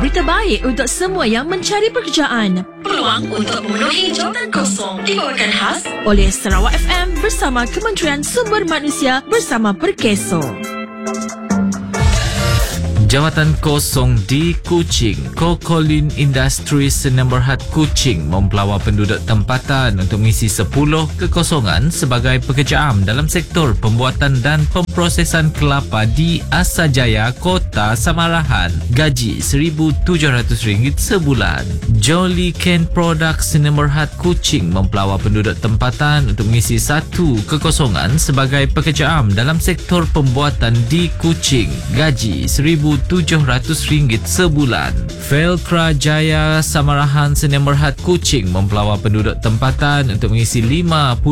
peluang terbaik untuk semua yang mencari pekerjaan. Peluang untuk memenuhi jawatan kosong dibawakan khas Oleh Sarawak FM bersama Kementerian Sumber Manusia bersama Perkeso. Jawatan kosong di Kuching. Kokolin Industries Senemberhad Kuching mempelawa penduduk tempatan untuk mengisi 10 kekosongan sebagai pekerja am dalam sektor pembuatan dan pemprosesan kelapa di Asajaya, Kota Samarahan. Gaji RM1,700 sebulan. Jolly Cane Products Senemberhad Kuching mempelawa penduduk tempatan untuk mengisi 1 kekosongan sebagai pekerja am dalam sektor pembuatan di Kuching. Gaji RM1,700 sebulan. Velcra Jaya Samarahan Senemberhad Kuching mempelawa penduduk tempatan untuk mengisi 50